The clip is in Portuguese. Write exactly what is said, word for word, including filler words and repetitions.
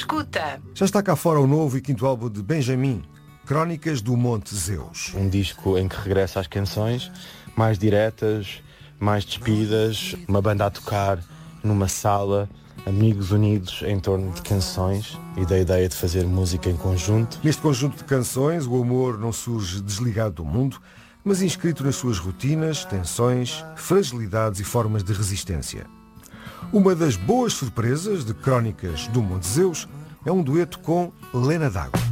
escuta. Já está cá fora o novo e quinto álbum de Benjamin, Crónicas do Monte Zeus. Um disco em que regressa às canções mais diretas, mais despidas, uma banda a tocar numa sala, amigos unidos em torno de canções e da ideia de fazer música em conjunto. Neste conjunto de canções, o amor não surge desligado do mundo, mas inscrito nas suas rotinas, tensões, fragilidades e formas de resistência. Uma das boas surpresas de Crónicas do Monte Zeus é um dueto com Lena D'Água.